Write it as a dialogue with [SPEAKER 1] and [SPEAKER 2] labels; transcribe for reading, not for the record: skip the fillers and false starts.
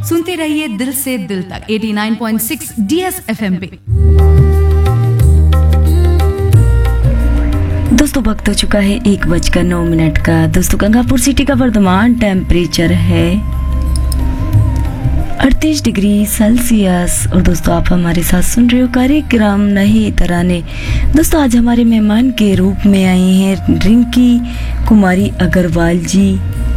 [SPEAKER 1] सुनते रहिए दिल से दिल तक 89.6 DS FM पे।
[SPEAKER 2] दोस्तों वक्त हो चुका है 1:09 का। दोस्तों गंगापुर सिटी का वर्तमान टेम्परेचर है 38 डिग्री सेल्सियस। और दोस्तों आप हमारे साथ सुन रहे हो कार्यक्रम नई तराने। दोस्तों आज हमारे मेहमान के रूप में आई हैं रिंकी कुमारी अग्रवाल जी।